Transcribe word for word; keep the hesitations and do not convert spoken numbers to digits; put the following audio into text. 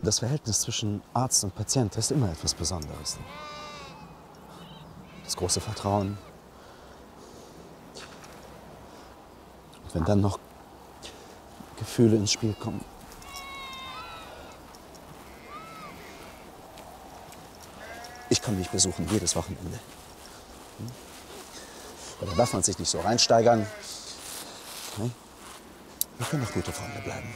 Das Verhältnis zwischen Arzt und Patient ist immer etwas Besonderes. Das große Vertrauen. Und wenn dann noch Gefühle ins Spiel kommen. Ich kann dich besuchen, jedes Wochenende. Aber da darf man sich nicht so reinsteigern. Wir können doch gute Freunde bleiben.